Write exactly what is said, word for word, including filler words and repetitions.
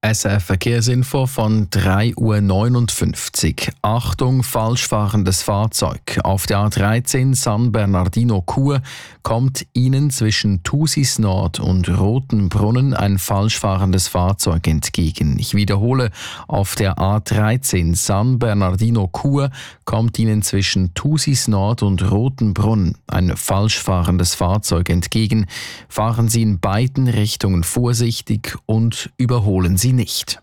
S R F-Verkehrsinfo von drei Uhr neunundfünfzig. Achtung, falsch fahrendes Fahrzeug. Auf der A dreizehn San Bernardino-Chur kommt Ihnen zwischen Thusis Nord und Rotenbrunnen ein falsch fahrendes Fahrzeug entgegen. Ich wiederhole, auf der A dreizehn San Bernardino-Chur kommt Ihnen zwischen Thusis Nord und Rotenbrunnen ein falsch fahrendes Fahrzeug entgegen. Fahren Sie in beiden Richtungen vorsichtig und überholen Sie nicht.